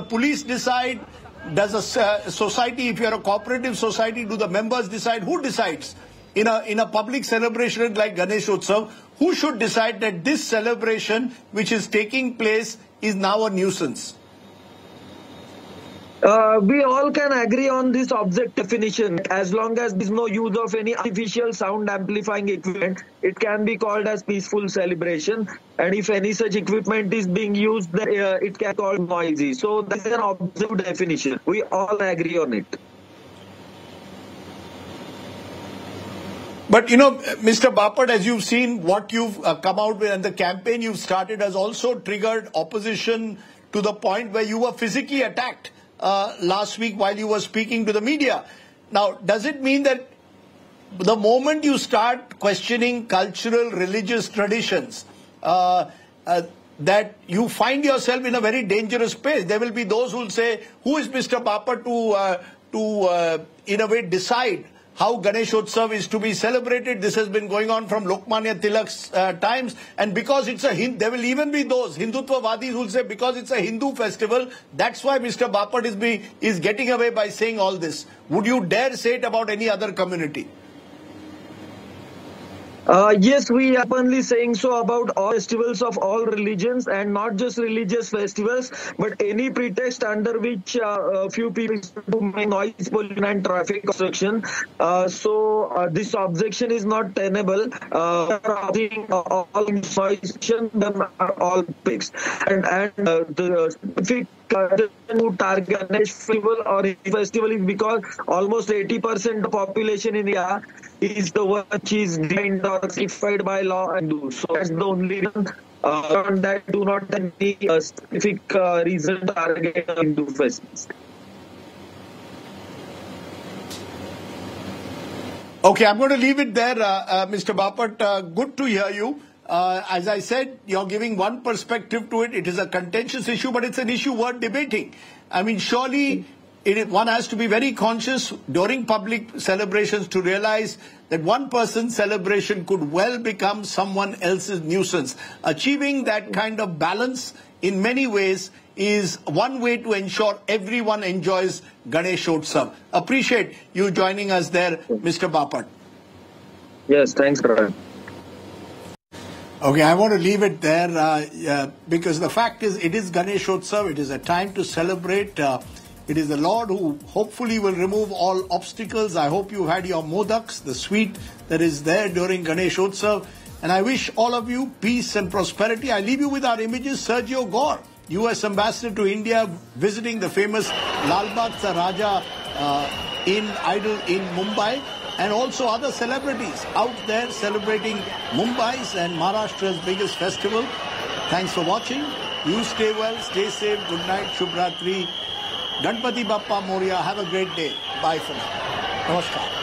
police decide? Does a society, if you are a cooperative society, do the members decide? Who decides? In a public celebration like Ganeshotsav, who should decide that this celebration which is taking place is now a nuisance? We all can agree on this object definition. As long as there is no use of any artificial sound amplifying equipment, it can be called as peaceful celebration. And if any such equipment is being used, it can be called noisy. So that is an objective definition. We all agree on it. But, Mr. Bapat, as you've seen, what you've come out with and the campaign you've started has also triggered opposition to the point where you were physically attacked last week while you were speaking to the media. Now, does it mean that the moment you start questioning cultural, religious traditions, that you find yourself in a very dangerous space? There will be those who will say, who is Mr. Bapat to in a way, decide how Ganeshotsav is to be celebrated? This has been going on from Lokmanya Tilak's times. And because it's there will even be those Hindutvavadis who will say, because it's a Hindu festival, that's why Mr. Bapat is getting away by saying all this. Would you dare say it about any other community? Yes, we are openly saying so about all festivals of all religions, and not just religious festivals, but any pretext under which few people do make noise pollution and traffic obstruction. So this objection is not tenable. All noise pollution, them are all fixed. And the specific who target Ganesh festival or festival is because almost 80% of the population in India is the one which is defined or certified by law and do. So that's the only reason. That do not have any specific reason to target Hindu festivals. Okay, I'm going to leave it there, Mr. Bapat. Good to hear you. As I said, you're giving one perspective to it. It is a contentious issue, but it's an issue worth debating. I mean, surely one has to be very conscious during public celebrations to realize that one person's celebration could well become someone else's nuisance. Achieving that kind of balance in many ways is one way to ensure everyone enjoys Ganeshotsav. Appreciate you joining us there, Mr. Bapat. Yes, thanks, Brian. Okay, I want to leave it there because the fact is it is Ganeshotsav. It is a time to celebrate. It is the Lord who hopefully will remove all obstacles. I hope you had your modaks, the sweet that is there during Ganeshotsav. And I wish all of you peace and prosperity. I leave you with our images. Sergio Gore, US Ambassador to India, visiting the famous Lal Bagh Raja idol in Mumbai. And also other celebrities out there celebrating Mumbai's and Maharashtra's biggest festival. Thanks for watching. You stay well, stay safe. Good night, Shubh Ratri. Ganpati Bappa Moria. Have a great day. Bye for now. Namaskar.